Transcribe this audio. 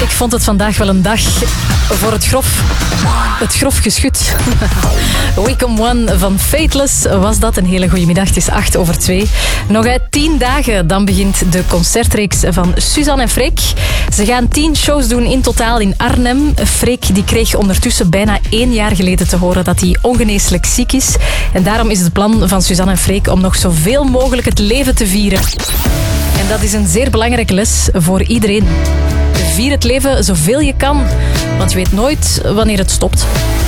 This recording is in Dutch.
Ik vond het vandaag wel een dag voor het grof geschut. Wickham One van Fateless was dat. Een hele goede middag, het is 2:08. Nog 10 dagen, dan begint de concertreeks van Suzanne en Freek. Ze gaan 10 shows doen in totaal in Arnhem. Freek die kreeg ondertussen bijna 1 jaar geleden te horen dat hij ongeneeslijk ziek is. En daarom is het plan van Suzanne en Freek om nog zoveel mogelijk het leven te vieren. En dat is een zeer belangrijke les voor iedereen. Vier het leven zoveel je kan, want je weet nooit wanneer het stopt.